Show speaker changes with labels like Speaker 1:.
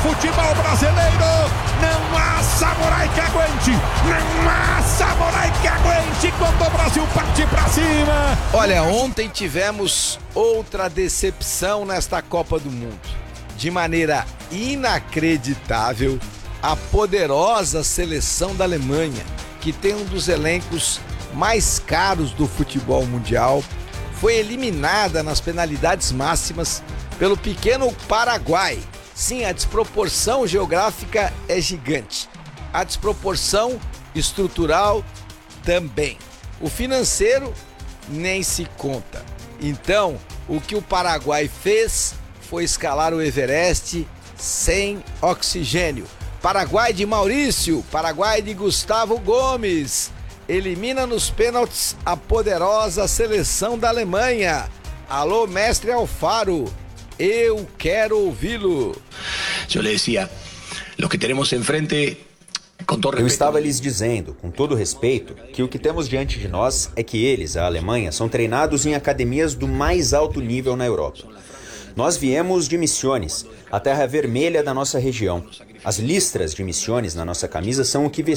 Speaker 1: futebol brasileiro. Não há samurai que aguente. Não há samurai que aguente quando o Brasil parte pra cima.
Speaker 2: Olha, ontem tivemos outra decepção nesta Copa do Mundo. De maneira inacreditável, a poderosa seleção da Alemanha, que tem um dos elencos mais caros do futebol mundial, foi eliminada nas penalidades máximas pelo pequeno Paraguai. Sim, a desproporção geográfica é gigante. A desproporção estrutural também. O financeiro nem se conta. Então, o que o Paraguai fez foi escalar o Everest sem oxigênio. Paraguai de Maurício, Paraguai de Gustavo Gomes, elimina nos pênaltis a poderosa seleção da Alemanha. Alô, mestre Alfaro, eu quero ouvi-lo.
Speaker 3: Eu lhe dizia, o que temos em frente...
Speaker 4: Eu estava lhes dizendo, com todo respeito, que o que temos diante de nós é que eles, a Alemanha, são treinados em academias do mais alto nível na Europa. Nós viemos de Misiones, a terra vermelha da nossa região. As listras de Misiones na nossa camisa são o que